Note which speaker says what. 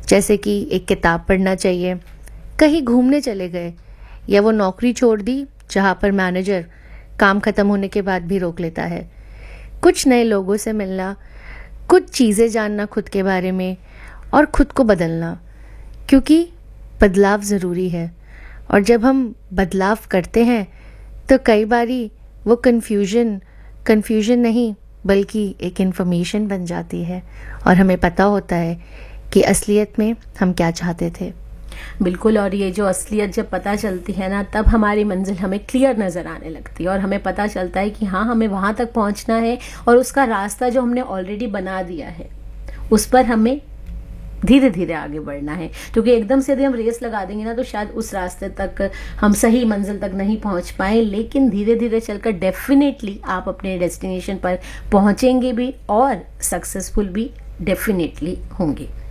Speaker 1: जैसे कि एक किताब पढ़ना चाहिए, कहीं घूमने चले गए, या वो नौकरी छोड़ दी जहाँ पर मैनेजर काम खत्म होने के बाद भी रोक लेता है। कुछ नए लोगों से मिलना, कुछ चीज़ें जानना खुद के बारे में और खुद को बदलना, क्योंकि बदलाव ज़रूरी है। और जब हम बदलाव करते हैं तो कई बारी वो कन्फ्यूजन नहीं बल्कि एक इन्फॉर्मेशन बन जाती है और हमें पता होता है कि असलियत में हम क्या चाहते थे।
Speaker 2: बिल्कुल, और ये जो असलियत जब पता चलती है ना, तब हमारी मंजिल हमें क्लियर नज़र आने लगती है और हमें पता चलता है कि हाँ, हमें वहाँ तक पहुँचना है और उसका रास्ता जो हमने ऑलरेडी बना दिया है उस पर हमें धीरे धीरे आगे बढ़ना है। क्योंकि एकदम से यदि हम रेस लगा देंगे ना तो शायद उस रास्ते तक हम सही मंजिल तक नहीं पहुंच पाए, लेकिन धीरे धीरे चलकर डेफिनेटली आप अपने डेस्टिनेशन पर पहुंचेंगे भी और सक्सेसफुल भी डेफिनेटली होंगे।